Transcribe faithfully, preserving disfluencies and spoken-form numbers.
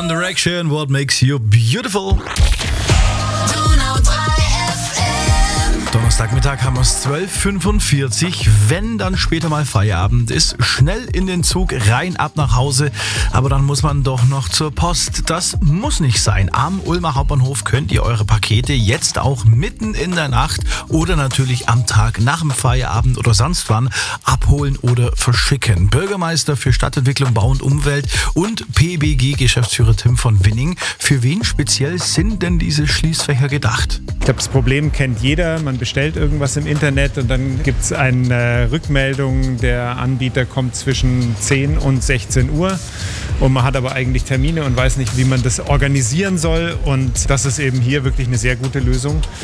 One Direction, What Makes You Beautiful. Donnerstagmittag haben wir es zwölf Uhr fünfundvierzig. Wenn dann später mal Feierabend ist, schnell in den Zug, rein ab nach Hause. Aber dann muss man doch noch zur Post. Das muss nicht sein. Am Ulmer Hauptbahnhof könnt ihr eure Pakete jetzt auch mitten in der Nacht oder natürlich am Tag nach dem Feierabend oder sonst wann abholen oder verschicken. Bürgermeister für Stadtentwicklung, Bau und Umwelt und P B G-Geschäftsführer Tim von Winning. Für wen speziell sind denn diese Schließfächer gedacht? Ich glaube, das Problem kennt jeder. Man bestellt irgendwas im Internet und dann gibt es eine Rückmeldung, der Anbieter kommt zwischen zehn und sechzehn Uhr und man hat aber eigentlich Termine und weiß nicht, wie man das organisieren soll, und das ist eben hier wirklich eine sehr gute Lösung.